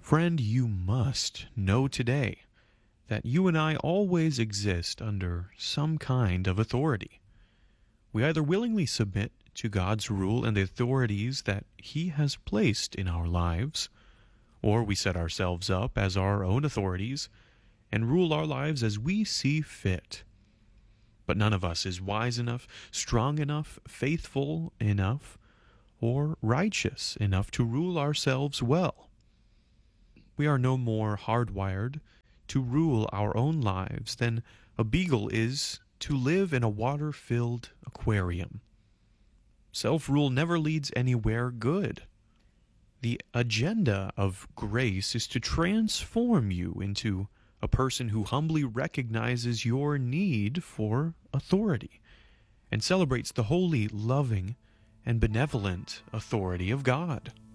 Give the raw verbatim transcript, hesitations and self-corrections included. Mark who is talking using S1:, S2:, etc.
S1: Friend, you must know today that you and I always exist under some kind of authority. We either willingly submit to God's rule and the authorities that He has placed in our lives, or we set ourselves up as our own authorities and rule our lives as we see fit. But none of us is wise enough, strong enough, faithful enough, or righteous enough to rule ourselves well. We are no more hardwired to rule our own lives than a beagle is to live in a water-filled aquarium. Self-rule never leads anywhere good. The agenda of grace is to transform you into a person who humbly recognizes your need for authority and celebrates the holy, loving, and benevolent authority of God.